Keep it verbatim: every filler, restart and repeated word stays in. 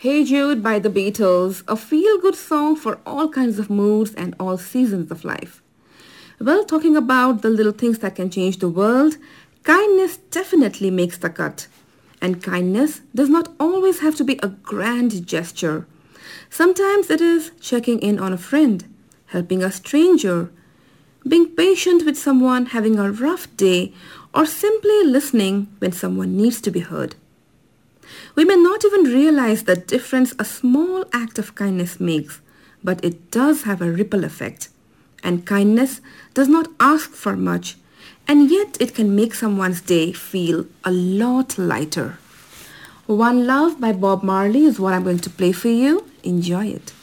Hey Jude by the Beatles, a feel-good song for all kinds of moods and all seasons of life. Well, talking about the little things that can change the world, kindness definitely makes the cut. And kindness does not always have to be a grand gesture. Sometimes it is checking in on a friend, helping a stranger, being patient with someone having a rough day, or simply listening when someone needs to be heard. We may not even realize the difference a small act of kindness makes, but it does have a ripple effect. And kindness does not ask for much, and yet it can make someone's day feel a lot lighter. One Love by Bob Marley is what I'm going to play for you. Enjoy it.